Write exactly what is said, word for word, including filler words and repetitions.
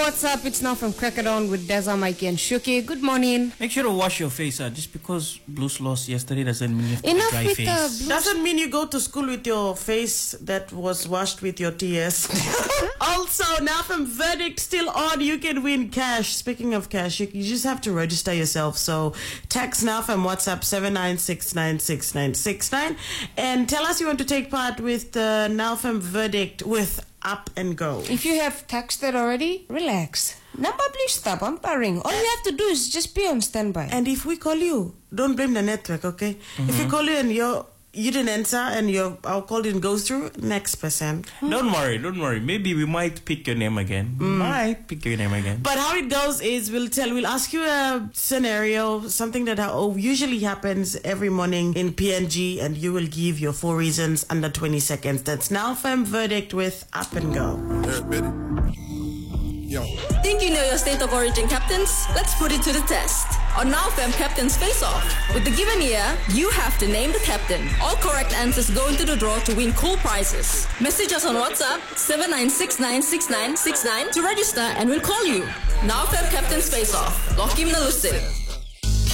what's up? It's now from Crackerdown with Deza, Mikey, and Shuki. Good morning. Make sure to wash your face. Uh, just because Blues lost yesterday doesn't mean you have to Enough dry with face. the Blues. Doesn't mean you go to school with your face that was washed with your tears. Also, now from verdict still on, you can win cash. Speaking of cash, you, you just have to register yourself. So text now from WhatsApp seven nine six nine six nine six nine and tell us you want to take part with the now from verdict with Up and Go. If you have texted already, relax. Number please stop bumpering. All you have to do is just be on standby. And if we call you, don't blame the network, okay? Mm-hmm. If we call you and you're you didn't answer and your our call didn't go through, next person. Don't worry, don't worry. Maybe we might pick your name again. Mm. Might pick your name again. But how it goes is we'll tell, we'll ask you a scenario, something that oh, usually happens every morning in P N G, and you will give your four reasons under twenty seconds. That's now firm verdict with Up and Go. Yo. Think you know your state of origin captains? Let's put it to the test. On Now Fam Captains Face Off. With the given year, you have to name the captain. All correct answers go into the draw to win cool prizes. Message us on WhatsApp seven nine six nine six nine six nine to register and we'll call you. Now Fam Captains Face Off. Lock him na lustig.